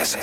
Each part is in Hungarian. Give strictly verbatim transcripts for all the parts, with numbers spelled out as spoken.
Ez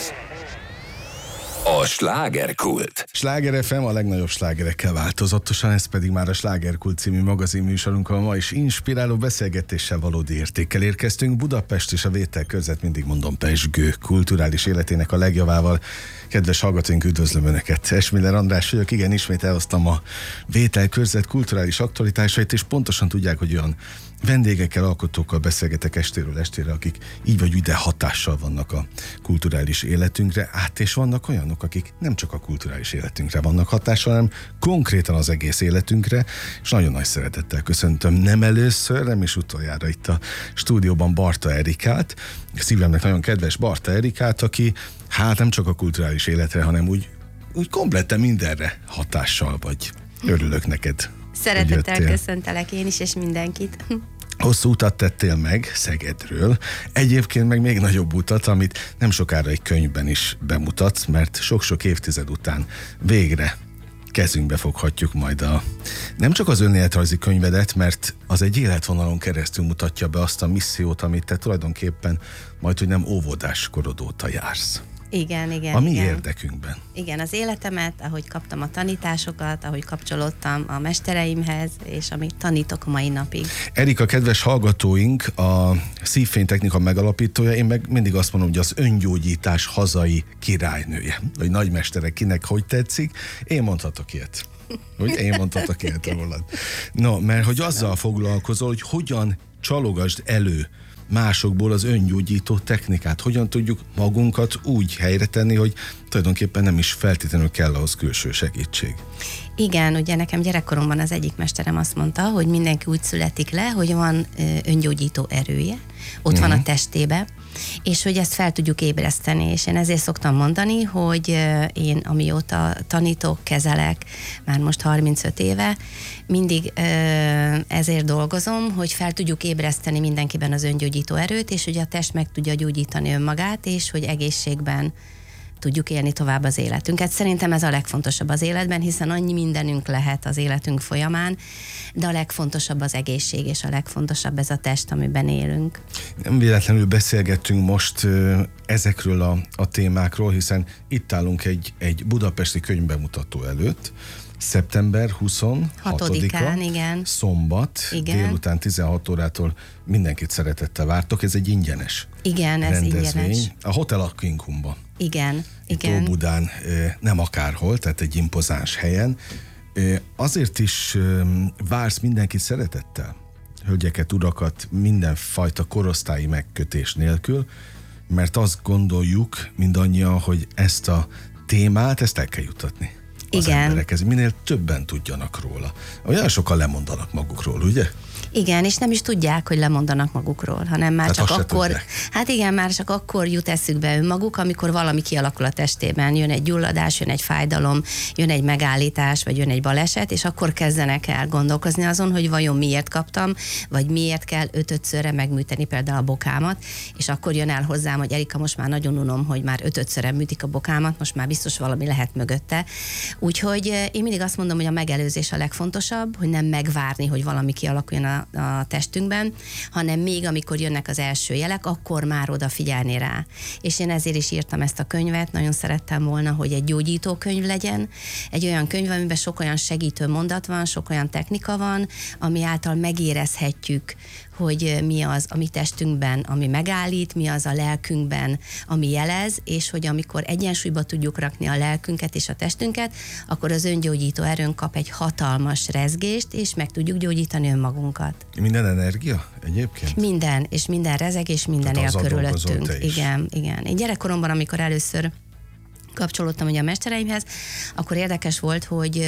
a Slágerkult. Sláger ef em a legnagyobb slágerekkel változatosan, ez pedig már a Slágerkult című magazinműsorunk, ahol ma is inspiráló beszélgetéssel, valódi értékkel érkeztünk. Budapest és a vételkörzet, mindig mondom, pezsgő kulturális életének a legjavával. Kedves hallgatóink, üdvözlöm Önöket! Esmiller András vagyok, igen, ismét elhoztam a vételkörzet kulturális aktualitásait, és pontosan tudják, hogy olyan vendégekkel, alkotókkal beszélgetek estéről estére, akik így vagy úgy, de hatással vannak a kulturális életünkre, át és vannak olyanok, akik nem csak a kulturális életünkre vannak hatással, hanem konkrétan az egész életünkre, és nagyon nagy szeretettel köszöntöm nem először, nem is utoljára itt a stúdióban Barta Erikát, szívemnek nagyon kedves Barta Erikát, aki hát nem csak a kulturális életre, hanem úgy, úgy kompletten mindenre hatással vagy. Örülök neked. Szeretettel köszöntelek én is, és mindenkit. Hosszú utat tettél meg Szegedről, egyébként meg még nagyobb utat, amit nem sokára egy könyvben is bemutatsz, mert sok-sok évtized után végre kezünkbe foghatjuk majd a nem csak az önéletrajzi könyvedet, mert az egy életvonalon keresztül mutatja be azt a missziót, amit te tulajdonképpen majd, hogy nem óvodás korod óta jársz. Igen, igen. A mi igen. érdekünkben. Igen, az életemet, ahogy kaptam a tanításokat, ahogy kapcsolódtam a mestereimhez, és amit tanítok a mai napig. Erika, kedves hallgatóink, a Szívfénytechnika megalapítója, én meg mindig azt mondom, hogy az öngyógyítás hazai királynője. Vagy nagymestere, kinek hogy tetszik. Én mondhatok ilyet. Hogy én mondhatok ilyet rólad. No, mert hogy azzal foglalkozol, hogy hogyan csalogasd elő másokból az öngyógyító technikát. Hogyan tudjuk magunkat úgy helyre tenni, hogy tulajdonképpen nem is feltétlenül kell ahhoz külső segítség. Igen, ugye nekem gyerekkoromban az egyik mesterem azt mondta, hogy mindenki úgy születik le, hogy van öngyógyító erője, ott uh-huh. van a testébe, és hogy ezt fel tudjuk ébreszteni, és én ezért szoktam mondani, hogy én amióta tanítok, kezelek, már most harmincöt éve, mindig ezért dolgozom, hogy fel tudjuk ébreszteni mindenkiben az öngyógyító erőt, és hogy a test meg tudja gyógyítani önmagát, és hogy egészségben tudjuk élni tovább az életünket. Szerintem ez a legfontosabb az életben, hiszen annyi mindenünk lehet az életünk folyamán, de a legfontosabb az egészség, és a legfontosabb ez a test, amiben élünk. Nem véletlenül beszélgettünk most ezekről a, a témákról, hiszen itt állunk egy, egy budapesti könyvbemutató előtt, szeptember huszonhatodika, igen. Szombat, igen. Délután tizenhat órától mindenkit szeretettel vártok, ez egy ingyenes igen, ez rendezvény. Ingyenes. A Hotel Aquincumban. Igen, itt igen. Óbudán, nem akárhol, tehát egy impozáns helyen. Azért is vársz mindenkit szeretettel, hölgyeket, urakat, mindenfajta korosztályi megkötés nélkül, mert azt gondoljuk mindannyian, hogy ezt a témát, ezt el kell juttatni az igen. emberekhez. Minél többen tudjanak róla. Olyan sokan lemondanak magukról, ugye? Igen, és nem is tudják, hogy lemondanak magukról, hanem már hát csak akkor, tudják. hát igen, már csak akkor jut eszükbe önmaguk, amikor valami kialakul a testében, jön egy gyulladás, jön egy fájdalom, jön egy megállítás, vagy jön egy baleset, és akkor kezdenek el gondolkozni azon, hogy vajon miért kaptam, vagy miért kell öt-ötszörre megműteni például a bokámat, és akkor jön el hozzám, hogy Erika, most már nagyon unom, hogy már öt-ötszörre műtik a bokámat, most már biztos valami lehet mögötte. Úgyhogy én mindig azt mondom, hogy a megelőzés a legfontosabb, hogy nem megvárni, hogy valami kialakuljon a a testünkben, hanem még amikor jönnek az első jelek, akkor már odafigyelni rá. És én ezért is írtam ezt a könyvet, nagyon szerettem volna, hogy egy gyógyító könyv legyen, egy olyan könyv, amiben sok olyan segítő mondat van, sok olyan technika van, ami által megérezhetjük, hogy mi az a mi testünkben, ami megállít, mi az a lelkünkben, ami jelez, és hogy amikor egyensúlyba tudjuk rakni a lelkünket és a testünket, akkor az öngyógyító erőnk kap egy hatalmas rezgést, és meg tudjuk gyógyítani önmagunkat. Minden energia egyébként? Minden, és minden rezeg, és minden él körülöttünk. Igen, igen. Én gyerekkoromban, amikor először kapcsolódtam ugye a mestereimhez, akkor érdekes volt, hogy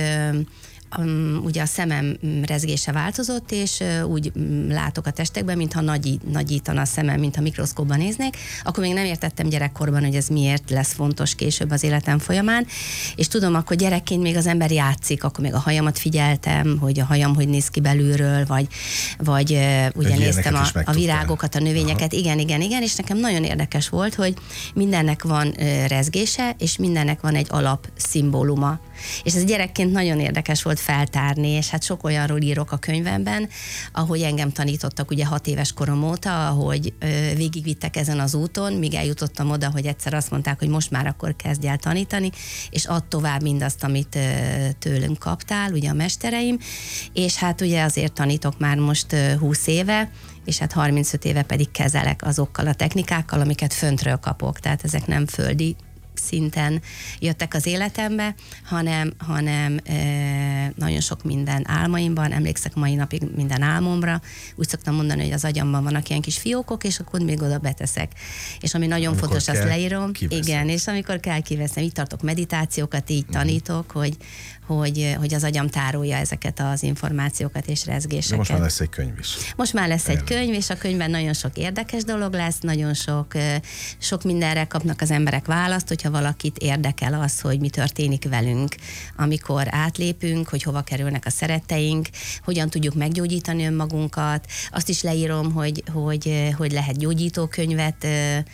Um, ugye a szemem rezgése változott, és uh, úgy um, látok a testekben, mintha nagy, nagyítana a szemem, mintha mikroszkóban néznék. Akkor még nem értettem gyerekkorban, hogy ez miért lesz fontos később az életem folyamán, és tudom, akkor gyerekként még az ember játszik, akkor még a hajamat figyeltem, hogy a hajam hogy néz ki belülről, vagy, vagy uh, ugye néztem a, a virágokat, a növényeket. Aha. Igen, igen, igen, és nekem nagyon érdekes volt, hogy mindennek van uh, rezgése, és mindennek van egy alapszimbóluma. És ez gyerekként nagyon érdekes volt volt feltárni, és hát sok olyanról írok a könyvemben, ahogy engem tanítottak ugye hat éves korom óta, ahogy ö, végigvittek ezen az úton, míg eljutottam oda, hogy egyszer azt mondták, hogy most már akkor kezdj el tanítani, és add tovább mindazt, amit ö, tőlünk kaptál, ugye a mestereim, és hát ugye azért tanítok már most ö, húsz éve, és hát harmincöt éve pedig kezelek azokkal a technikákkal, amiket föntről kapok, tehát ezek nem földi szinten jöttek az életembe, hanem, hanem e, nagyon sok minden álmaimban, emlékszek mai napig minden álmomra, úgy szoktam mondani, hogy az agyamban vannak ilyen kis fiókok, és akkor még oda beteszek. És ami nagyon amikor fontos, azt leírom. Kiveszem. Igen, és amikor kell kiveszem, így tartok meditációkat, így uh-huh. tanítok, hogy, hogy, hogy az agyam tárolja ezeket az információkat és rezgéseket. De most már lesz egy könyv is. Most már lesz egy könyv, és a könyvben nagyon sok érdekes dolog lesz, nagyon sok, sok mindenre kapnak az emberek választ, hogyha valakit érdekel az, hogy mi történik velünk, amikor átlépünk, hogy hova kerülnek a szeretteink, hogyan tudjuk meggyógyítani önmagunkat. Azt is leírom, hogy, hogy, hogy lehet gyógyítókönyvet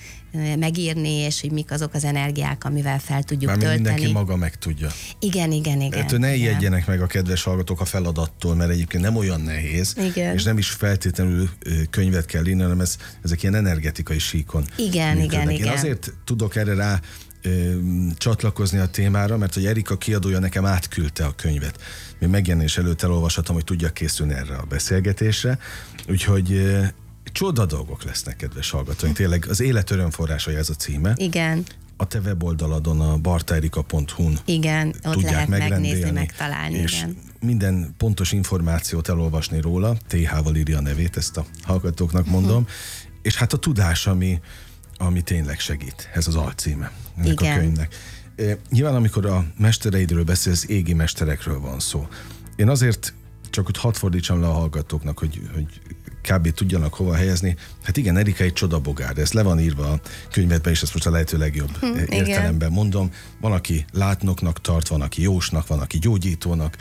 megírni, és hogy mik azok az energiák, amivel fel tudjuk Mármint tölteni. Mindenki maga meg tudja. Igen, igen, igen. Ettől ne ijedjenek meg a kedves hallgatók a feladattól, mert egyébként nem olyan nehéz, igen. és nem is feltétlenül könyvet kell írni, hanem ez, ezek ilyen energetikai síkon. Igen, működnek. igen, Én igen. azért tudok erre rá ö, csatlakozni a témára, mert hogy Erika kiadója nekem átküldte a könyvet. Még megjelenés előtt elolvashatom, hogy tudjak készülni erre a beszélgetésre. Úgyhogy ö, csoda dolgok lesznek, kedves hallgatóink. Tényleg az élet örömforrásai ez a címe. Igen. A te weboldaladon, a bartaerika pont hu-n igen, ott tudják lehet megnézni, megtalálni. És igen. minden pontos információt elolvasni róla, té há-val írja a nevét, ezt a hallgatóknak mondom, uh-huh. és hát a tudás, ami, ami tényleg segít. Ez az alcíme ennek igen. a könyvnek. E, nyilván, amikor a mestereidről beszélsz, égi mesterekről van szó. Én azért csak hogy hadd fordítsam le a hallgatóknak, hogy, hogy kb. Tudjanak hova helyezni. Hát igen, Erika egy csodabogár, ez le van írva a könyvedben, és ezt most a lehető legjobb hm, értelemben igen. mondom. Van, aki látnoknak tart, van, aki jósnak, van, aki gyógyítónak.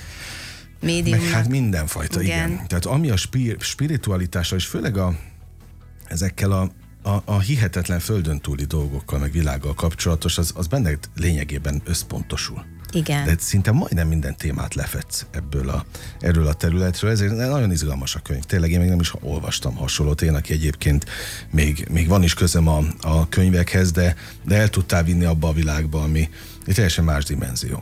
Médiumnak. Meg hát mindenfajta, igen. igen. Tehát ami a spir- spiritualitással, és főleg a, ezekkel a, a, a hihetetlen földön túli dolgokkal, meg világgal kapcsolatos, az, az benne lényegében összpontosul. Igen. De szinte majdnem minden témát lefedsz ebből a, erről a területről, ezért nagyon izgalmas a könyv. Tényleg én még nem is olvastam hasonlót, én, aki egyébként még, még van is közöm a, a könyvekhez, de, de el tudtál vinni abba a világba, ami egy teljesen más dimenzió.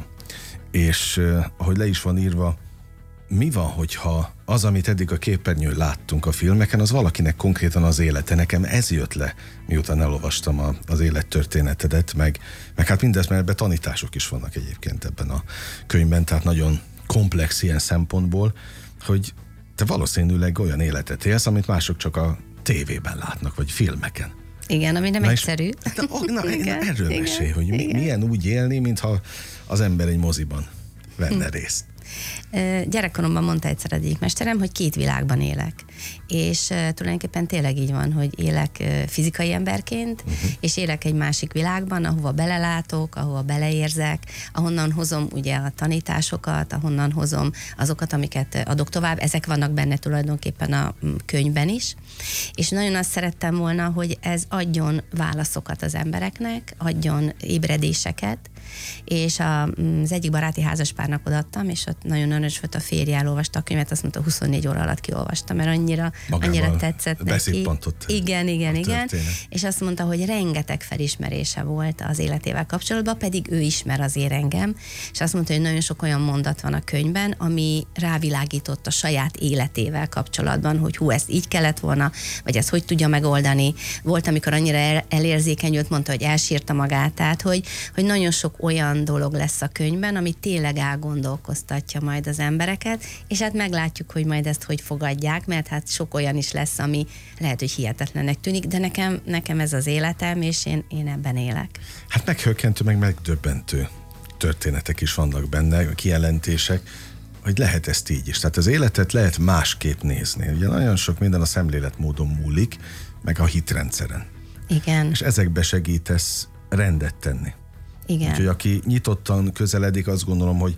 És eh, ahogy le is van írva, mi van, hogyha az, amit eddig a képernyőn láttunk a filmeken, az valakinek konkrétan az élete. Nekem ez jött le, miután elolvastam a, az élettörténetedet, meg, meg hát mindez, mert ebben tanítások is vannak egyébként ebben a könyvben, tehát nagyon komplex ilyen szempontból, hogy te valószínűleg olyan életet élsz, amit mások csak a tévében látnak, vagy filmeken. Igen, ami nem na egyszerű. És, de, na, igen, na, erről igen, mesélj, hogy igen. milyen úgy élni, mintha az ember egy moziban venne hm. részt. Gyerekkoromban mondta egyszer egyik mesterem, hogy két világban élek. És uh, tulajdonképpen tényleg így van, hogy élek uh, fizikai emberként, uh-huh. és élek egy másik világban, ahova belelátok, ahova beleérzek, ahonnan hozom ugye a tanításokat, ahonnan hozom azokat, amiket adok tovább. Ezek vannak benne tulajdonképpen a könyvben is. És nagyon azt szerettem volna, hogy ez adjon válaszokat az embereknek, adjon ébredéseket, és a, az egyik baráti házaspárnak odaadtam, és ott nagyon önös volt, a férje, elolvasta a könyvet, azt mondta, huszonnégy óra alatt kiolvasta, mert annyira, annyira tetszett neki. Igen, igen, igen. És azt mondta, hogy rengeteg felismerése volt az életével kapcsolatban, pedig ő ismer azért engem, és azt mondta, hogy nagyon sok olyan mondat van a könyvben, ami rávilágított a saját életével kapcsolatban, hogy hú, ezt így kellett volna, vagy ezt hogy tudja megoldani. Volt, amikor annyira elérzékenyült, mondta, hogy elsírta magát, tehát, hogy, hogy nagyon sok olyan dolog lesz a könyvben, ami tényleg elgondolkoztatja majd az embereket, és hát meglátjuk, hogy majd ezt hogy fogadják, mert hát sok olyan is lesz, ami lehet, hogy hihetetlennek tűnik, de nekem, nekem ez az életem, és én, én ebben élek. Hát meghökkentő, meg megdöbbentő történetek is vannak benne, kijelentések, hogy lehet ezt így is. Tehát az életet lehet másképp nézni. Ugye nagyon sok minden a szemléletmódon múlik, meg a hitrendszeren. Igen. És ezekbe segítesz rendet tenni. Igen. Úgyhogy aki nyitottan közeledik, azt gondolom, hogy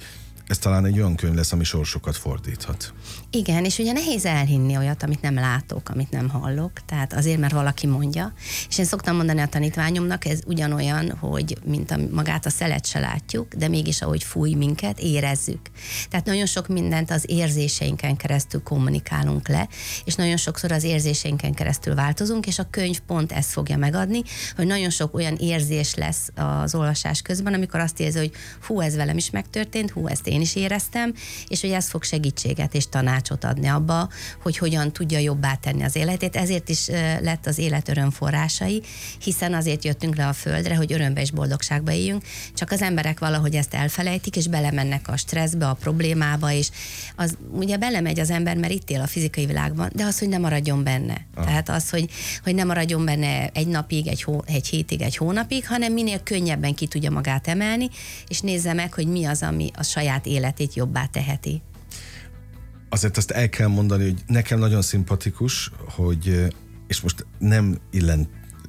ez talán egy olyan könyv lesz, ami sorsokat fordíthat. Igen, és ugye nehéz elhinni olyat, amit nem látok, amit nem hallok, tehát azért, mert valaki mondja. És én szoktam mondani a tanítványomnak, ez ugyanolyan, hogy mint a, magát a szelet se látjuk, de mégis ahogy fúj minket, érezzük. Tehát nagyon sok mindent az érzéseinken keresztül kommunikálunk le, és nagyon sokszor az érzéseinken keresztül változunk, és a könyv pont ezt fogja megadni, hogy nagyon sok olyan érzés lesz az olvasás közben, amikor azt érzi, hogy hú, ez velem is megtörtént, hú, ezt én is éreztem, és hogy ez fog segítséget és tanácsot adni abba, hogy hogyan tudja jobbá tenni az életét. Ezért is lett az élet öröm forrásai, hiszen azért jöttünk le a földre, hogy örömbe és boldogságba éljünk, csak az emberek valahogy ezt elfelejtik, és belemennek a stresszbe, a problémába, és az ugye belemegy az ember, mert itt él a fizikai világban, de az, hogy ne maradjon benne. Ah. Tehát az, hogy, hogy ne maradjon benne egy napig, egy, hó, egy hétig, egy hónapig, hanem minél könnyebben ki tudja magát emelni, és nézze meg, hogy mi az, ami a saját életét jobbá teheti. Azért azt el kell mondani, hogy nekem nagyon szimpatikus, hogy, és most nem illen,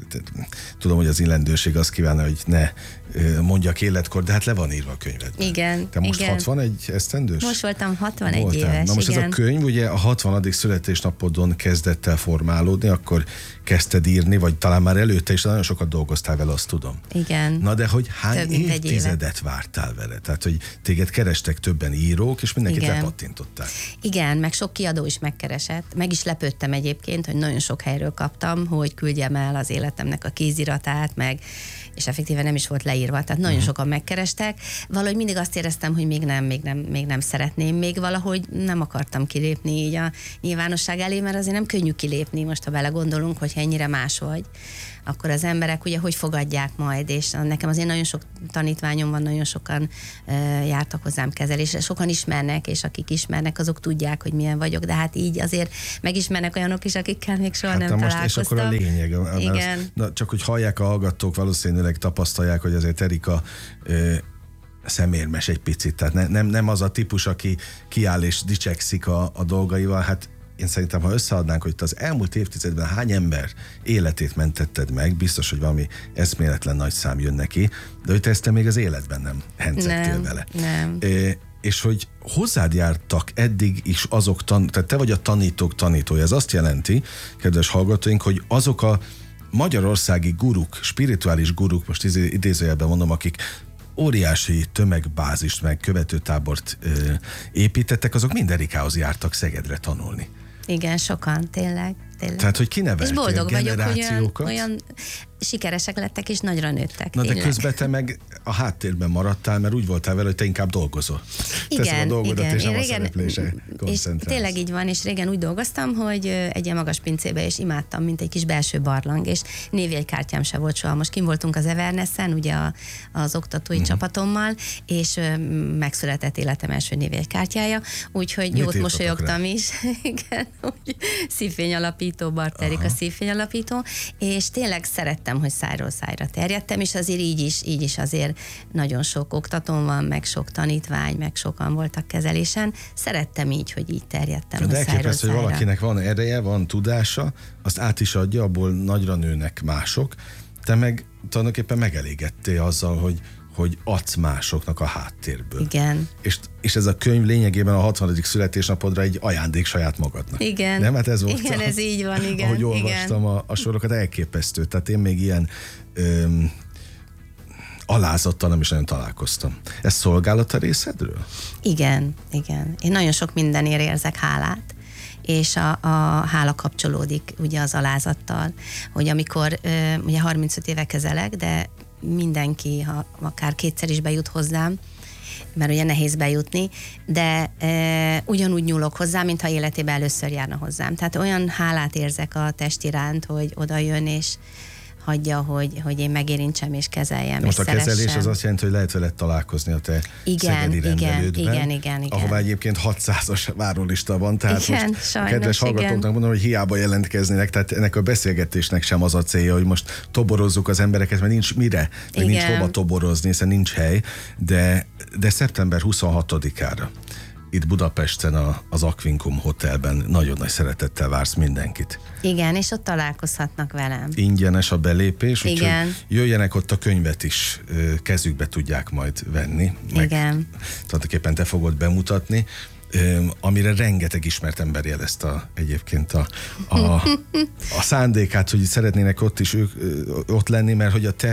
tudom, hogy az illendőség azt kívánna, hogy ne mondjak életkor, de hát le van írva a könyvedben. Igen. Te most igen. hatvanegy esztendős? Most voltam hatvanegy Voltál. éves. Na most igen. ez a könyv ugye a hatvanadik születésnapodon kezdett el formálódni, akkor kezdted írni, vagy talán már előtte is nagyon sokat dolgoztál vele, azt tudom. Igen. Na de hogy hány Több, évtizedet vártál vele? Tehát, hogy téged kerestek többen írók, és mindenkit Igen. lepattintották. Igen, meg sok kiadó is megkeresett. Meg is lepődtem egyébként, hogy nagyon sok helyről kaptam, hogy küldjem el az életemnek a kéziratát, meg és effektíven nem is volt leírva, tehát nagyon uh-huh. sokan megkerestek. Valahogy mindig azt éreztem, hogy még nem, még nem, még nem szeretném, még valahogy nem akartam kilépni így a nyilvánosság elé, mert azért nem könnyű kilépni, most ha belegondolunk, hogy ennyire más vagy, akkor az emberek ugye hogy fogadják majd, és nekem azért nagyon sok tanítványom van, nagyon sokan uh, jártak hozzám kezelésre, sokan ismernek, és akik ismernek, azok tudják, hogy milyen vagyok, de hát így azért megismernek olyanok is, akikkel még soha hát nem most, találkoztam. És akkor a lényeg, Igen. Az, na, csak hogy hallják a hallgatók, valószínűleg tapasztalják, hogy azért Erika ö, szemérmes egy picit, tehát ne, nem, nem az a típus, aki kiáll és dicsekszik a, a dolgaival, hát én szerintem, ha összeadnánk, hogy te az elmúlt évtizedben hány ember életét mentetted meg, biztos, hogy valami eszméletlen nagy szám jön neki, de hogy te ezt még az életben nem hencegtél nem, vele. Nem. É, és hogy hozzád jártak eddig is azok, tan- tehát te vagy a tanítók tanítója. Ez azt jelenti, kedves hallgatóink, hogy azok a magyarországi guruk, spirituális guruk, most idézőjelben mondom, akik óriási tömegbázist, meg követőtábort ö, építettek, azok mind Erikához jártak Szegedre tanulni. Igen, sokan, tényleg. tényleg. Tehát, hogy kineveltél és boldog vagyok, hogy olyan, generációkat. olyan sikeresek lettek, és nagyra nőttek. Na tényleg. de közben te meg a háttérben maradtál, mert úgy voltál vele, hogy te inkább dolgozol. Igen, Teszem a dolgodat, igen. és nem Én a régen, szereplése koncentrálsz. És tényleg így van, és régen úgy dolgoztam, hogy egy ilyen magas pincébe, és imádtam, mint egy kis belső barlang, és névjegykártyám se volt soha. Most kim voltunk az Evernessen, ugye a, az oktatói uh-huh. csapatommal, és megszületett életem első névjegykártyája, úgyhogy jót mosolyogtam is. Igen, úgy szívfény alapító, Bart Erika szívfény alapító, és tényleg szerettem, hogy szájról szájra terjedtem, és azért így is, így is azért nagyon sok oktatóm van, meg sok tanítvány, meg sokan voltak kezelésen. Szerettem így, hogy így terjedtem. De elképesztő, hogy valakinek van ereje, van tudása, azt át is adja, abból nagyra nőnek mások. Te meg tulajdonképpen megelégettél azzal, hogy hogy adsz másoknak a háttérből. Igen. És, és ez a könyv lényegében a hatvanadik születésnapodra egy ajándék saját magadnak. Igen. Nem, hát ez volt. Igen, a, ez így van, igen. Ahogy olvastam a, a sorokat, elképesztő. Tehát én még ilyen öm, alázattal nem is nagyon találkoztam. Ez szolgálat a részedről? Igen, igen. Én nagyon sok mindenért érzek hálát, és a, a hála kapcsolódik ugye az alázattal, hogy amikor ö, ugye harmincöt éve kezelek, de mindenki, ha akár kétszer is bejut hozzám, mert ugye nehéz bejutni, de e, ugyanúgy nyúlok hozzá, mintha életében először járna hozzám. Tehát olyan hálát érzek a test iránt, hogy oda jön és hagyja, hogy, hogy én megérintsem és kezeljem. Most és a kezelés szeressem. az azt jelenti, hogy lehet veled találkozni a te igen, szegedi igen, rendelődben, igen, igen, igen. ahová egyébként hatszázas várólista van, tehát igen, most sajnos, a kedves hallgatóknak igen. mondom, hogy hiába jelentkeznének, tehát ennek a beszélgetésnek sem az a célja, hogy most toborozzuk az embereket, mert nincs mire, meg nincs hova toborozni, hiszen nincs hely, de, de szeptember huszonhatodikára itt Budapesten a, az Aquincum Hotelben nagyon nagy szeretettel vársz mindenkit. Igen, és ott találkozhatnak velem. Ingyenes a belépés, úgyhogy Igen. jöjjenek, ott a könyvet is ö, kezükbe tudják majd venni. Meg Igen. tulajdonképpen te fogod bemutatni, ö, amire rengeteg ismert ember jelezte a, egyébként a, a, a szándékát, hogy szeretnének ott is ők, ö, ott lenni, mert hogy a te,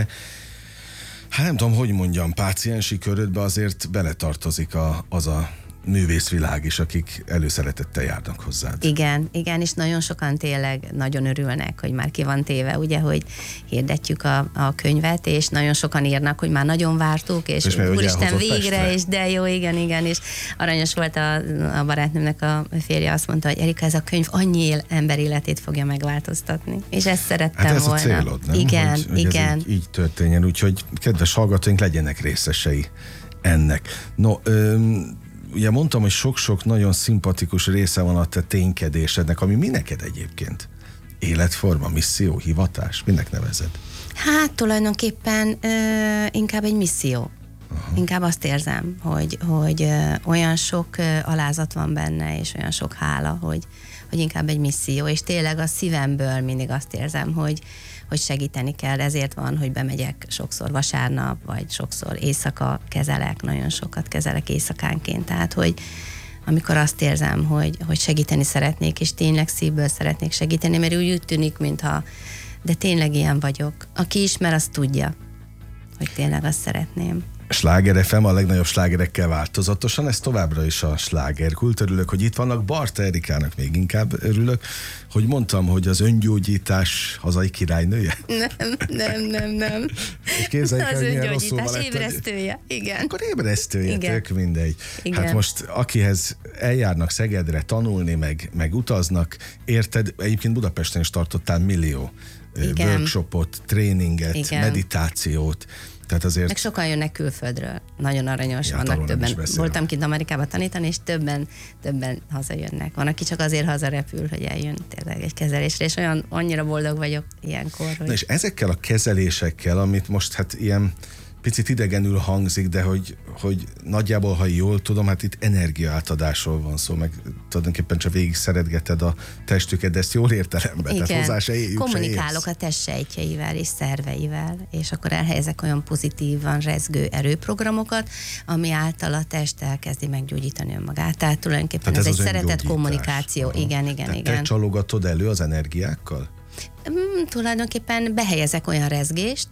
hát nem tudom, hogy mondjam, páciensi körödbe azért beletartozik a, az a művészvilág is, akik előszeretettel járnak hozzád. Igen, igen, és nagyon sokan tényleg nagyon örülnek, hogy már ki van téve, ugye, hogy hirdetjük a, a könyvet, és nagyon sokan írnak, hogy már nagyon vártuk, és, és úristen, végre, Pestre. És de jó, igen, igen, és aranyos volt a, a barátnőmnek a férje, azt mondta, hogy Erika, ez a könyv annyi ember életét fogja megváltoztatni, és ezt szerettem hát ez volna. a célod, nem? Igen, hogy, hogy igen. Így, így történjen, úgyhogy kedves hallgatóink, legyenek részesei ennek. No, öm, ugye mondtam, hogy sok-sok nagyon szimpatikus része van a te ténykedésednek, ami mi neked egyébként? Életforma, misszió, hivatás? Minek nevezed? Hát tulajdonképpen ö, inkább egy misszió. Aha. Inkább azt érzem, hogy, hogy ö, olyan sok ö, alázat van benne, és olyan sok hála, hogy, hogy inkább egy misszió, és tényleg a szívemből mindig azt érzem, hogy, hogy segíteni kell, ezért van, hogy bemegyek sokszor vasárnap, vagy sokszor éjszaka kezelek, nagyon sokat kezelek éjszakánként, tehát hogy amikor azt érzem, hogy, hogy segíteni szeretnék, és tényleg szívből szeretnék segíteni, mert úgy, úgy tűnik, mintha, de tényleg ilyen vagyok. Aki ismer, az tudja, hogy tényleg azt szeretném. Sláger ef em a legnagyobb slágerekkel változatosan, ez továbbra is a slágerkult. Örülök, hogy itt vannak. Barta Erikának még inkább örülök, hogy mondtam, hogy az öngyógyítás hazai királynője. Nem, nem, nem, nem. És képzeljük, az hogy milyen rosszul öngyógyítás lett, ébresztője, igen. Akkor ébresztője, Igen. tök mindegy. Igen. Hát most akihez eljárnak Szegedre tanulni, meg, meg utaznak, érted, egyébként Budapesten is tartottál millió Igen. workshopot, tréninget, Igen. meditációt. Tehát azért... Meg sokan jönnek külföldről. Nagyon aranyos, Ja, vannak többen. beszélem. Voltam kint Amerikába tanítani, és többen, többen hazajönnek. Van, aki csak azért hazarepül, hogy eljön tényleg egy kezelésre, és olyan annyira boldog vagyok ilyenkor. Hogy... Na és ezekkel a kezelésekkel, amit most hát ilyen picit idegenül hangzik, de hogy, hogy nagyjából, ha jól tudom, hát itt energiaátadásról van szó, meg tulajdonképpen csak végig szeretgeted a testüket, de ezt jól értelemben, igen. tehát hozzá se éljük, kommunikálok se a testsejtjeivel és szerveivel, és akkor elhelyezek olyan pozitívan rezgő erőprogramokat, ami által a test elkezdi meggyógyítani önmagát. Tehát tulajdonképpen tehát ez, ez egy szeretett kommunikáció. Aha. Igen, igen, tehát igen. Te csalogatod elő az energiákkal? Mm, tulajdonképpen behelyezek olyan rezgést,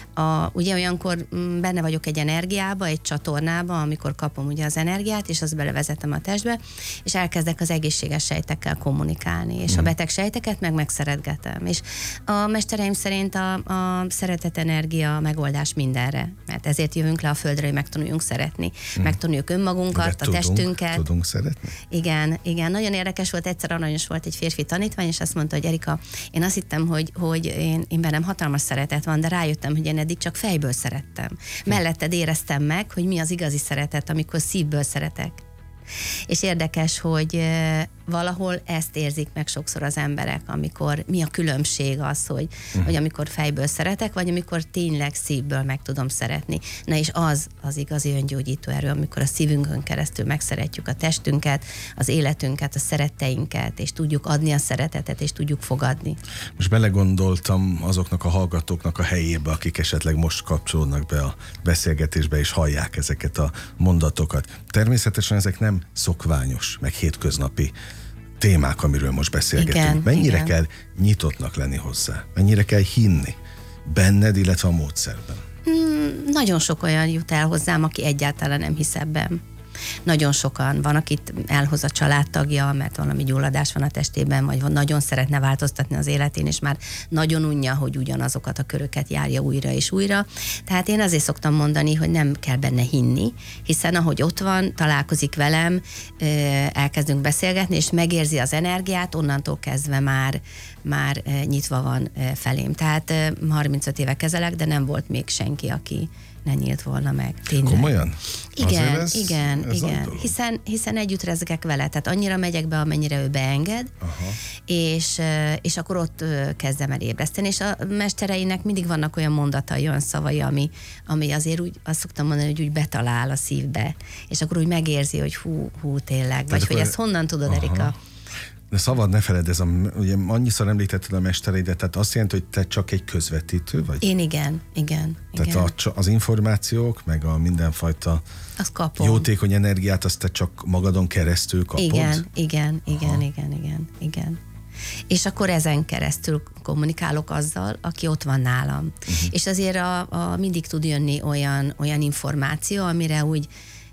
A, ugye olyankor benne vagyok egy energiába, egy csatornába, amikor kapom ugye az energiát, és azt belevezetem a testbe, és elkezdek az egészséges sejtekkel kommunikálni, és mm. a beteg sejteket meg megszeretgetem. És a mestereim szerint a, a szeretet energia a megoldás mindenre, mert ezért jövünk le a földre, hogy megtanuljunk szeretni. Mm. Megtanuljuk önmagunkat, de a tudunk, testünket. Tudunk szeretni? Igen, igen. Nagyon érdekes volt, egyszer aranyos volt egy férfi tanítvány, és azt mondta, hogy Erika, én azt hittem, hogy, hogy én, én bennem hatalmas szeretet van, de rájöttem, hogy én eddig csak fejből szerettem. Melletted éreztem meg, hogy mi az igazi szeretet, amikor szívből szeretek. És érdekes, hogy valahol ezt érzik meg sokszor az emberek, amikor mi a különbség az, hogy, uh-huh. hogy amikor fejből szeretek, vagy amikor tényleg szívből meg tudom szeretni. Na és az az igazi öngyógyító erő, amikor a szívünkön keresztül megszeretjük a testünket, az életünket, a szeretteinket, és tudjuk adni a szeretetet, és tudjuk fogadni. Most belegondoltam azoknak a hallgatóknak a helyébe, akik esetleg most kapcsolódnak be a beszélgetésbe, és hallják ezeket a mondatokat. Természetesen ezek nem szokványos, meg hétköznapi témák, amiről most beszélgetünk. Igen, Mennyire igen. kell nyitottnak lenni hozzá? Mennyire kell hinni benned, illetve a módszerben? Hmm, nagyon sok olyan jut el hozzám, aki egyáltalán nem hisz ebben. Nagyon sokan van, akit elhoz a családtagja, mert valami gyulladás van a testében, vagy van, nagyon szeretne változtatni az életén, és már nagyon unja, hogy ugyanazokat a köröket járja újra és újra. Tehát én azért szoktam mondani, hogy nem kell benne hinni, hiszen ahogy ott van, találkozik velem, elkezdünk beszélgetni, és megérzi az energiát, onnantól kezdve már, már nyitva van felém. Tehát harmincöt éve kezelek, de nem volt még senki, aki ne nyílt volna meg. Tényleg. Komolyan? Igen, ez, igen, ez igen. Hiszen, hiszen együtt rezgek vele, tehát annyira megyek be, amennyire ő beenged, és, és akkor ott kezdem el ébreszteni, és a mestereinek mindig vannak olyan mondatai, olyan szavai, ami, ami azért úgy, azt szoktam mondani, hogy úgy betalál a szívbe, és akkor úgy megérzi, hogy hú, hú, tényleg, vagy hogy ezt honnan tudod, aha. Erika? De szabad ne feled, ez a, ugye annyiszor említetted a mestereidet, tehát azt jelenti, hogy te csak egy közvetítő vagy? Én igen, igen. Tehát igen. A, az információk, meg a mindenfajta jótékony energiát, azt te csak magadon keresztül kapod? Igen, igen, igen, igen, igen, igen. És akkor ezen keresztül kommunikálok azzal, aki ott van nálam. Uh-huh. És azért a, a mindig tud jönni olyan, olyan információ, amire úgy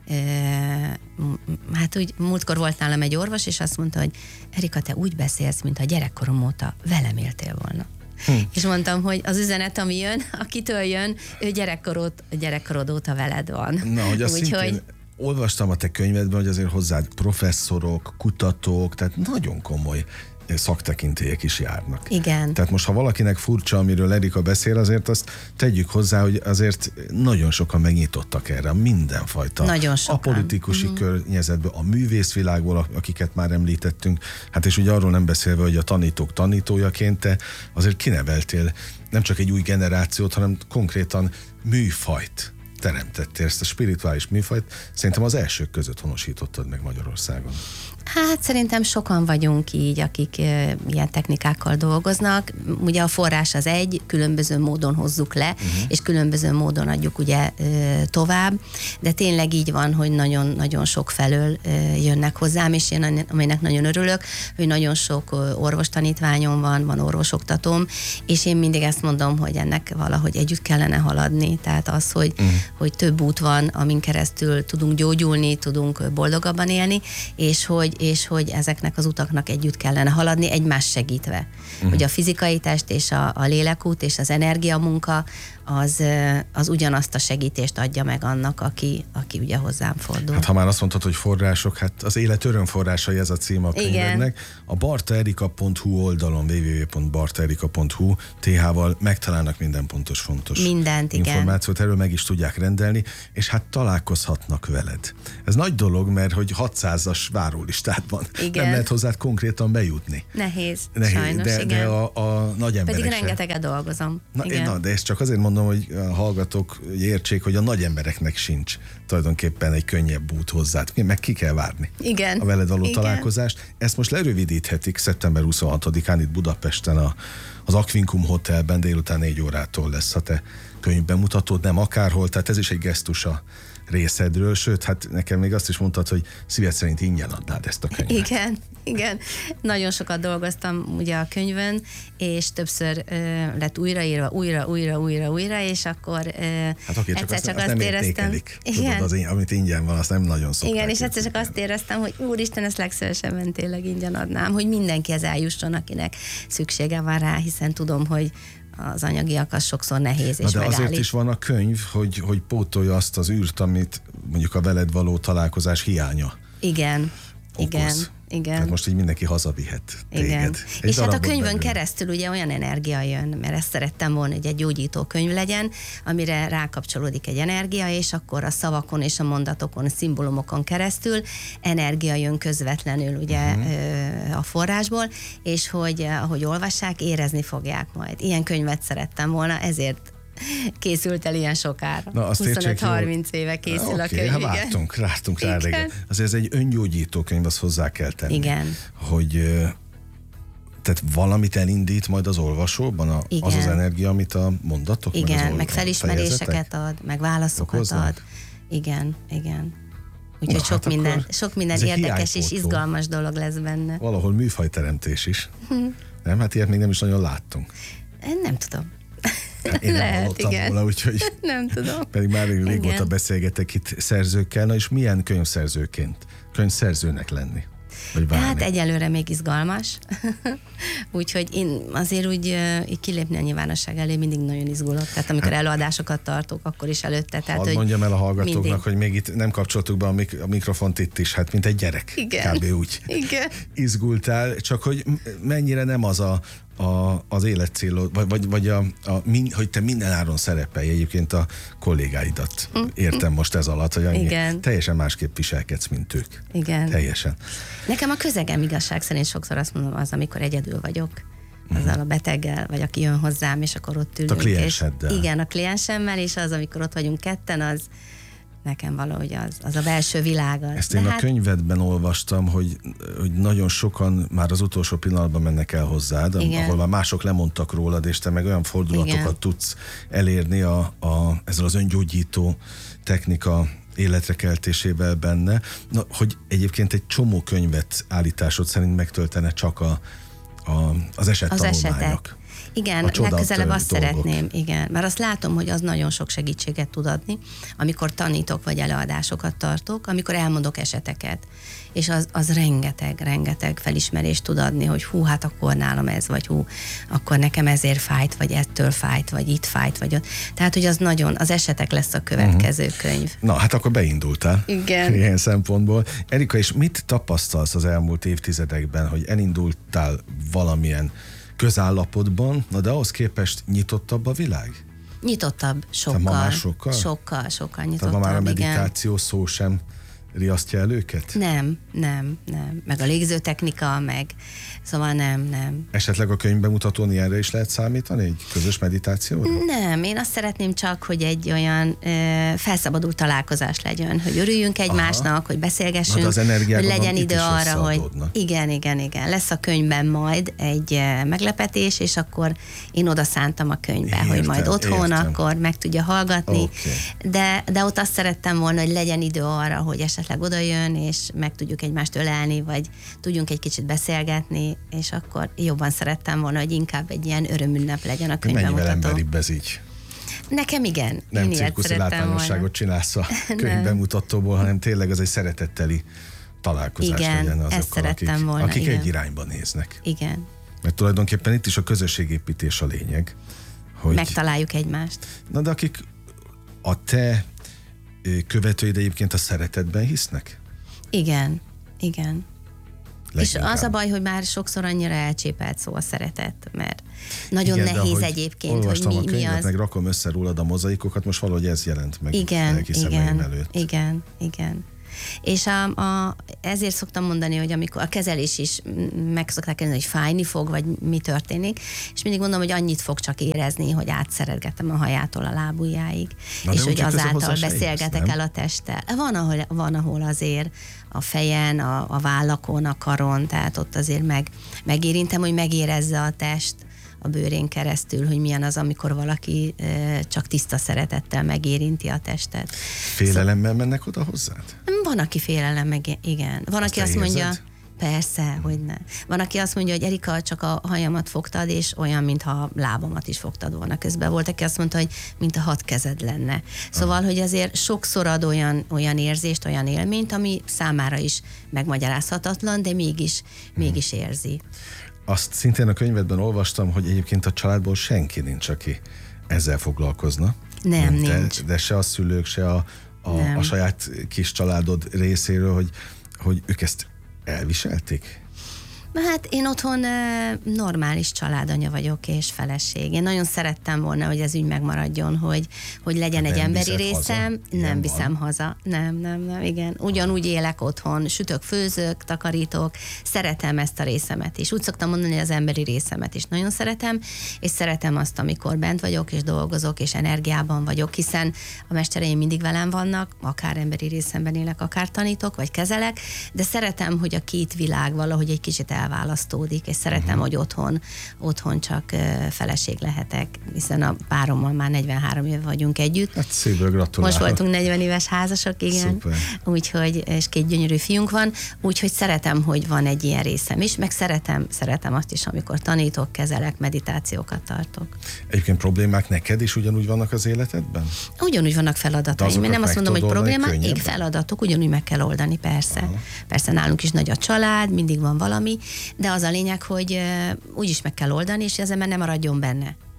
hát úgy múltkor volt nálam egy orvos, és azt mondta, hogy Erika, te úgy beszélsz, mintha gyerekkorom óta velem éltél volna. Hm. És mondtam, hogy az üzenet, ami jön, akitől jön, ő gyerekkorod, gyerekkorod óta veled van. Na, hogy azt úgy, szintén hogy... olvastam a te könyvedben, hogy azért hozzád professzorok, kutatók, tehát nagyon komoly szaktekintélyek is járnak. Igen. Tehát most, ha valakinek furcsa, amiről Erika beszél, azért azt tegyük hozzá, hogy azért nagyon sokan megnyitottak erre, mindenfajta. Nagyon sokan. A politikusi uh-huh. környezetből, a művészvilágból, akiket már említettünk, hát és ugye arról nem beszélve, hogy a tanítók tanítójaként te azért kineveltél nem csak egy új generációt, hanem konkrétan műfajt teremtettél, ezt a spirituális műfajt, szerintem az elsők között honosítottad meg Magyarországon. Hát szerintem sokan vagyunk így, akik e, ilyen technikákkal dolgoznak. Ugye a forrás az egy, különböző módon hozzuk le, uh-huh. és különböző módon adjuk ugye e, tovább, de tényleg így van, hogy nagyon-nagyon sok felől e, jönnek hozzám, és én aminek nagyon örülök, hogy nagyon sok orvostanítványom van, van orvosoktatóm, és én mindig ezt mondom, hogy ennek valahogy együtt kellene haladni, tehát az, hogy, uh-huh. hogy több út van, amin keresztül tudunk gyógyulni, tudunk boldogabban élni, és hogy és hogy ezeknek az utaknak együtt kellene haladni, egymást segítve. Uh-huh. Hogy a fizikai test és a, a lélekút és az energiamunka az, az ugyanazt a segítést adja meg annak, aki, aki ugye hozzám fordul. Hát ha már azt mondtad, hogy források, hát az élet örömforrásai, ez a cím a könyvednek. A bartaerika pont hu oldalon, double-u double-u double-u pont bartaerika pont hu té há-val megtalálnak minden pontos fontos Mindent, információt, igen. erről meg is tudják rendelni, és hát találkozhatnak veled. Ez nagy dolog, mert hogy hatszázas várólistádban igen. nem lehet hozzád konkrétan bejutni. Nehéz, Nehéz sajnos, de, igen. De a, a nagy emberek Pedig rengeteget dolgozom. Na, igen. na, de ezt csak azért mondom, hogy a hallgatók értsék, hogy a nagy embereknek sincs tulajdonképpen egy könnyebb út hozzád. Meg ki kell várni igen. a veled való igen. találkozást. Ezt most lerövidíthetik szeptember huszonhatodikán itt Budapesten a, az Aquincum Hotelben délután négy órától lesz a te könyvbemutatód, nem akárhol, tehát ez is egy gesztus a részedről, sőt, hát nekem még azt is mondtad, hogy szíved szerint ingyen adnád ezt a könyvet. Igen, igen. Nagyon sokat dolgoztam ugye a könyvön, és többször uh, lett újraírva, újra, újra, újra, újra, és akkor uh, hát oké, csak egyszer azt, csak azt azt nem éreztem. Tudod, az, amit ingyen van, azt nem nagyon szokták. Igen, és egyszer csak azt éreztem, hogy úristen, ezt legszívesebben tényleg ingyen adnám, hogy mindenkihez eljusson, akinek szüksége van rá, hiszen tudom, hogy az anyagiak az sokszor nehéz és Na de megállít. azért is van a könyv, hogy, hogy pótolja azt az űrt, amit mondjuk a veled való találkozás hiánya Igen, okoz. igen, igen. Tehát most így mindenki hazavihet téged. Igen. Egy És hát a darabot könyvön belőle. keresztül ugye olyan energia jön, mert ezt szerettem volna, hogy egy gyógyító könyv legyen, amire rákapcsolódik egy energia, és akkor a szavakon és a mondatokon, a szimbólumokon keresztül energia jön közvetlenül ugye uh-huh. a forrásból, és hogy ahogy olvassák, érezni fogják majd. Ilyen könyvet szerettem volna, ezért készült el ilyen sokára. huszonöt-harminc éve készül okay, a könyv. Hát vártunk, vártunk rá reggel. Azért ez egy öngyógyító könyv, azt hozzá kell tenni. Igen. Hogy tehát valamit elindít majd az olvasóban, a, az az energia, amit a mondatok? Igen, meg, az meg felismeréseket ad, meg válaszokat okoznak? ad. Igen, igen. Úgyhogy sok, hát minden, sok minden érdekes és izgalmas dolog lesz benne. Valahol műfajteremtés is. Hm. Nem? Hát ilyet még nem is nagyon láttunk. Nem tudom. Én nem Lehet, hallottam igen. volna, úgyhogy nem tudom. Pedig már régóta beszélgetek itt szerzőkkel, na és milyen könyvszerzőként, könyvszerzőnek lenni? Hát egyelőre még izgalmas. Úgyhogy én azért úgy így kilépni a nyilvánosság elé mindig nagyon izgulok. Tehát amikor hát, előadásokat tartok, akkor is előtte. Tehát, hadd hogy mondjam el a hallgatóknak, mindig. hogy még itt nem kapcsoltuk be a, mik- a mikrofont itt is, hát mint egy gyerek. Igen. Kb. úgy Igen. izgultál, csak hogy mennyire nem az a a, az életcélod, vagy, vagy, vagy a, a, min, hogy te minden áron szerepelj egyébként a kollégáidat. Értem most ez alatt, hogy annyi, teljesen másképp viselkedsz, mint ők. Igen. Teljesen. Nekem a közegem igazság szerint sokszor azt mondom, az, amikor egyedül vagyok, azzal a beteggel, vagy aki jön hozzám, és akkor ott ülünk. A klienseddel. És igen, a kliensemmel, és az, amikor ott vagyunk ketten, az nekem valahogy az, az a belső világ. Az. Ezt én De a hát... könyvedben olvastam, hogy, hogy nagyon sokan már az utolsó pillanatban mennek el hozzád, igen. ahol már mások lemondtak rólad, és te meg olyan fordulatokat igen. tudsz elérni a, a, ezzel az öngyógyító technika életre keltésével benne, na, hogy egyébként egy csomó könyvet állításod szerint megtöltene csak a, a, az esettanulmányok. Igen, legközelebb azt dolgok. Szeretném, igen. Mert azt látom, hogy az nagyon sok segítséget tud adni, amikor tanítok, vagy előadásokat tartok, amikor elmondok eseteket. És az, az rengeteg, rengeteg felismerést tud adni, hogy hú, hát akkor nálam ez, vagy hú, akkor nekem ezért fájt, vagy ettől fájt, vagy itt fájt, vagy ott. Tehát, hogy az nagyon, az esetek lesz a következő uh-huh. könyv. Na, hát akkor beindultál. Igen. Ilyen szempontból. Erika, és mit tapasztalsz az elmúlt évtizedekben, hogy elindultál valamilyen közállapotban, na de ahhoz képest nyitottabb a világ? Nyitottabb, sokkal. Tehát ma már sokkal? Sokkal, sokkal nyitottabb, Tehát ma már a medikáció igen. szó sem riasztja el őket? Nem, nem, nem. Meg a légzőtechnika, meg szóval nem, nem. Esetleg a könyvbemutatón ilyenre is lehet számítani? Egy közös meditációra? Nem, én azt szeretném csak, hogy egy olyan ö, felszabadult találkozás legyen, hogy örüljünk egymásnak, aha. hogy beszélgessünk, az hogy legyen idő arra, hogy igen, igen, igen. Lesz a könyvben majd egy uh, meglepetés, és akkor én oda szántam a könyvbe, értem, hogy majd otthon értem. Akkor meg tudja hallgatni. Okay. De, de ott azt szerettem volna, hogy legyen idő arra, hogy esetleg oda jön, és meg tudjuk egymást ölelni, vagy tudjunk egy kicsit beszélgetni, és akkor jobban szerettem volna, hogy inkább egy ilyen örömünnep legyen a könyvbemutató. Mennyivel emberibb ez így? Nekem igen. Nem cirkuszi látványosságot csinálsz a könyvbemutatóból, hanem tényleg az egy szeretetteli találkozás igen, legyen azokkal, akik, volna, akik igen. egy irányba néznek. Igen. Mert tulajdonképpen itt is a közösségépítés a lényeg. Hogy... Megtaláljuk egymást. Na de akik a te követőid egyébként a szeretetben hisznek? Igen, igen. Leginkább. És az a baj, hogy már sokszor annyira elcsépelt szó a szeretet, mert nagyon igen, nehéz egyébként, hogy mi, a könyvet, mi az. meg rakom össze rólad a mozaikokat, most valahogy ez jelent meg. Igen, igen, előtt. igen, igen. És a, a, ezért szoktam mondani, hogy amikor a kezelés is meg szokták kérdezni, hogy fájni fog, vagy mi történik, és mindig mondom, hogy annyit fog csak érezni, hogy átszeretgetem a hajától a lábujjáig, na és hogy azáltal beszélgetek érsz, el a testtel. Van ahol, van, ahol azért a fejen, a, a vállakon, a karon, tehát ott azért meg, megérintem, hogy megérezze a test a bőrén keresztül, hogy milyen az, amikor valaki e, csak tiszta szeretettel megérinti a testet. Félelemmel szóval, mennek oda hozzád? Van, aki félelem, meg igen. Van, azt aki azt mondja, érzed? Persze, hogy ne. Van, aki azt mondja, hogy Erika, csak a hajamat fogtad, és olyan, mintha a lábamat is fogtad volna. Közben volt, aki azt mondta, hogy mint a hat kezed lenne. Szóval, hogy azért sokszor ad olyan, olyan érzést, olyan élményt, ami számára is megmagyarázhatatlan, de mégis, hmm. mégis érzi. Azt szintén a könyvedben olvastam, hogy egyébként a családból senki nincs, aki ezzel foglalkozna. Nem, nincs. De, de se a szülők, se a, a, a saját kis családod részéről, hogy, hogy ők ezt elviselték? Hát én otthon normális családanya vagyok, és feleség. Én nagyon szerettem volna, hogy ez úgy megmaradjon, hogy, hogy legyen hát egy emberi részem. Haza? Nem viszem van. haza. Nem, nem, nem, igen. Ugyanúgy élek otthon, sütök, főzök, takarítok. Szeretem ezt a részemet is. Úgy szoktam mondani, hogy az emberi részemet is nagyon szeretem, és szeretem azt, amikor bent vagyok, és dolgozok, és energiában vagyok, hiszen a mestereim mindig velem vannak, akár emberi részemben élek, akár tanítok, vagy kezelek, de szeretem, hogy a két világ valahogy egy kicsit elválasztódik, és szeretem, uh-huh. hogy otthon, otthon csak uh, feleség lehetek, hiszen a párommal már negyvenhárom éve vagyunk együtt. Hát szívből gratulálok. Most voltunk negyven éves házasok, igen. Úgyhogy, és két gyönyörű fiunk van, úgyhogy szeretem, hogy van egy ilyen részem is, meg szeretem, szeretem azt is, amikor tanítok, kezelek, meditációkat tartok. Egyébként problémák neked is ugyanúgy vannak az életedben? Ugyanúgy vannak feladataim. Én nem azt mondom, hogy problémák, igen, feladatok, ugyanúgy meg kell oldani, persze. Aha. Persze nálunk is nagy a család, mindig van valami, de az a lényeg, hogy uh, úgyis meg kell oldani, és az ember nem maradjon benne.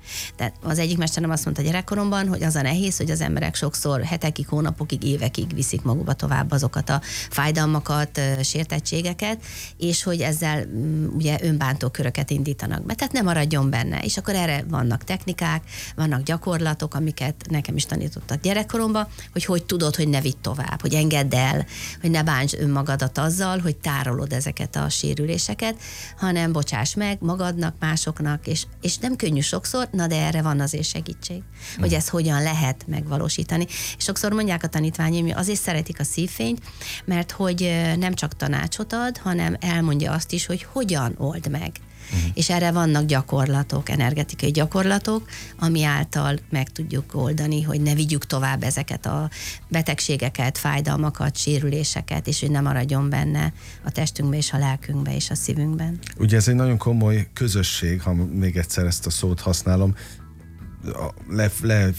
Tehát az egyik mesterem azt mondta gyerekkoromban, hogy az a nehéz, hogy az emberek sokszor hetekig, hónapokig, évekig viszik magukba tovább azokat a fájdalmakat, sértettségeket, és hogy ezzel ugye önbántó köröket indítanak be. Tehát ne maradjon benne. És akkor erre vannak technikák, vannak gyakorlatok, amiket nekem is tanítottak gyerekkoromban, hogy hogy tudod, hogy ne vidd tovább, hogy engedd el, hogy ne bánts önmagadat azzal, hogy tárolod ezeket a sérüléseket, hanem bocsáss meg magadnak, másoknak, és, és nem könnyű sokszor, na de erre van azért segítség, mm. hogy ezt hogyan lehet megvalósítani. És sokszor mondják a tanítványaim, hogy azért szeretik a szívfényt, mert hogy nem csak tanácsot ad, hanem elmondja azt is, hogy hogyan old meg. Uh-huh. És erre vannak gyakorlatok, energetikai gyakorlatok, ami által meg tudjuk oldani, hogy ne vigyük tovább ezeket a betegségeket, fájdalmakat, sérüléseket, és hogy ne maradjon benne a testünkbe és a lelkünkbe és a szívünkben. Ugye ez egy nagyon komoly közösség, ha még egyszer ezt a szót használom, le, le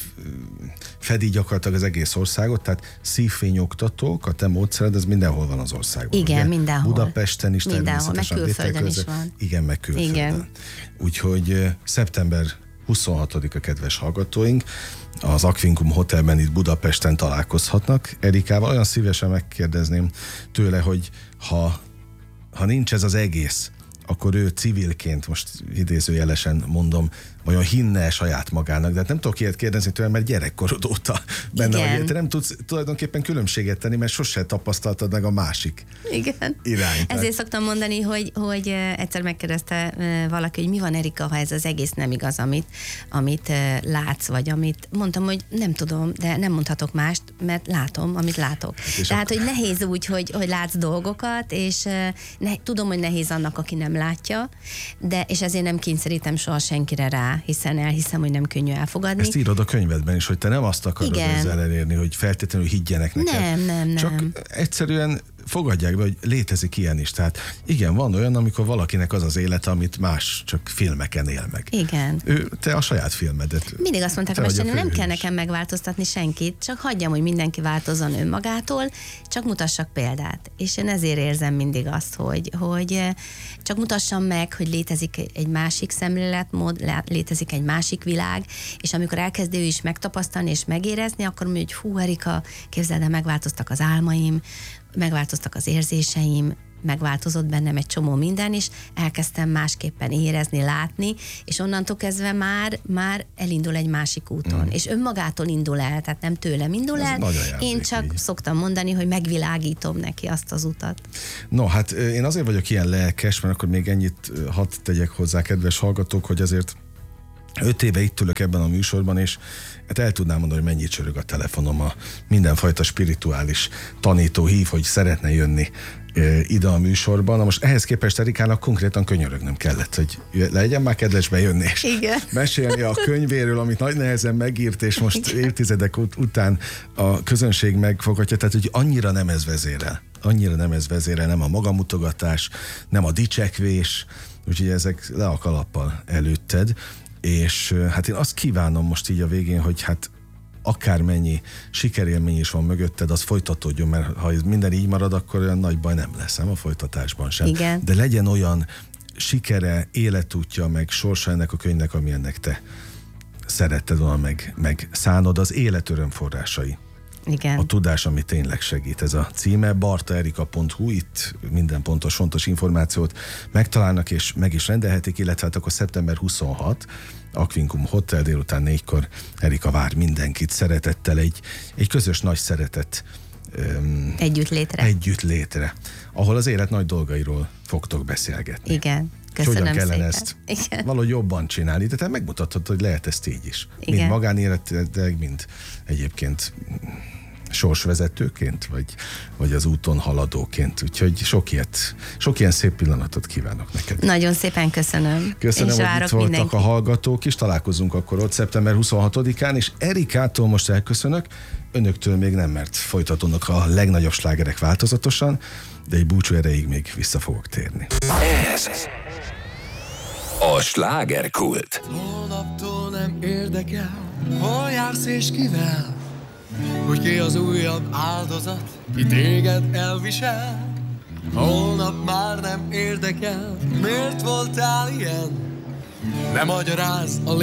fedi gyakorlatilag az egész országot, tehát szívfényoktatók, a te módszered, ez mindenhol van az országban. Igen, ugye? Mindenhol. Budapesten is mindenhol, természetesen. Meg külföldön is van. Igen, meg külföldön. Igen. Úgyhogy szeptember huszonhatodika, kedves hallgatóink, az Aquincum Hotelben itt Budapesten találkozhatnak Erikával. Olyan szívesen megkérdezném tőle, hogy ha, ha nincs ez az egész, akkor ő civilként, most idézőjelesen mondom, vajon hinne saját magának, de hát nem tudok ilyet kérdezni tőle, mert gyerekkorod óta benne Igen. vagy. Te nem tudsz tulajdonképpen különbséget tenni, mert sose tapasztaltad meg a másik Igen. irányt. Ezért szoktam mondani, hogy, hogy egyszer megkérdezte valaki, hogy mi van, Erika, ha ez az egész nem igaz, amit, amit látsz, vagy amit mondtam, hogy nem tudom, de nem mondhatok mást, mert látom, amit látok. Hát Tehát, akkor... hogy nehéz úgy, hogy, hogy látsz dolgokat, és ne, tudom, hogy nehéz annak, aki nem látja, de és ezért nem kényszerítem soha senkire rá, hiszen elhiszem, hogy nem könnyű elfogadni. Ezt írod a könyvedben is, hogy te nem azt akarod Igen. ezzel elérni, hogy feltétlenül higgyenek neked. Nem, nem, nem. Csak egyszerűen fogadják be, hogy létezik ilyen is. Tehát igen, van olyan, amikor valakinek az az élete, amit más csak filmeken él meg. Igen. Ő, te a saját filmedet. Mindig azt mondták, hogy nem kell nekem megváltoztatni senkit, csak hagyjam, hogy mindenki változzon önmagától, csak mutassak példát. És én ezért érzem mindig azt, hogy, hogy csak mutassam meg, hogy létezik egy másik szemléletmód, létezik egy másik világ, és amikor elkezd ő is megtapasztalni és megérezni, akkor mondja, hogy hú, Erika, képzeld el, megváltoztak az álmaim, megváltoztak az érzéseim, megváltozott bennem egy csomó minden, és elkezdtem másképpen érezni, látni, és onnantól kezdve már, már elindul egy másik úton. Mm. És önmagától indul el, tehát nem tőlem indul el. Én csak így. Szoktam mondani, hogy megvilágítom neki azt az utat. No, hát én azért vagyok ilyen lelkes, mert akkor még ennyit hadd tegyek hozzá, kedves hallgatók, hogy azért öt éve itt ülök ebben a műsorban, és hát el tudnám mondani, hogy mennyit csörög a telefonom, a mindenfajta spirituális tanító hív, hogy szeretne jönni e, ide a műsorban. Na most ehhez képest Erikának konkrétan könyörögnöm kellett, hogy legyen már kedves bejönni, és Igen. mesélni a könyvéről, amit nagy nehezen megírt, és most Igen. évtizedek ut- után a közönség megfogadja, tehát hogy annyira nem ez vezérel. Annyira nem ez vezérel, nem a magamutogatás, nem a dicsekvés, úgyhogy ezek le a kalappal előtted. És hát én azt kívánom most így a végén, hogy hát akármennyi sikerélmény is van mögötted, az folytatódjon, mert ha ez minden így marad, akkor olyan nagy baj nem lesz, nem a folytatásban sem. Igen. De legyen olyan sikere, életútja, meg sorsa ennek a könyvnek, ami ennek te szeretted volna, meg, meg szánod, az élet örömforrásai. Igen. A tudás, ami tényleg segít. Ez a címe, barta erika pont hu, itt minden pontos, fontos információt megtalálnak, és meg is rendelhetik, illetve hát akkor szeptember huszonhatodika, Aquincum Hotel, délután négykor Erika vár mindenkit szeretettel, egy, egy közös nagy szeretet um, együtt létre. Együtt létre, ahol az élet nagy dolgairól fogtok beszélgetni. Igen. Köszönöm hogyan kellene szépen. ezt Igen. valahogy jobban csinálni, de te megmutatod, hogy lehet ezt így is. Igen. Mind magánéletileg, mind egyébként sorsvezetőként, vagy, vagy az úton haladóként. Úgyhogy sok, ilyet, sok ilyen szép pillanatot kívánok neked. Nagyon szépen köszönöm. Köszönöm, és hogy itt voltak mindenki. a hallgatók is. Találkozunk akkor ott szeptember huszonhatodikán, és Erikától most elköszönök. Önöktől még nem, mert folytatódnak a legnagyobb slágerek változatosan, de egy búcsú erejéig még vissza fogok térni. Ez a slágerkult. Holnaptól nem érdekel, hol jársz és kivel, hogy ki az újabb áldozat, ki téged elvisel. Holnap már nem érdekel, miért voltál ilyen, ne magyarázz a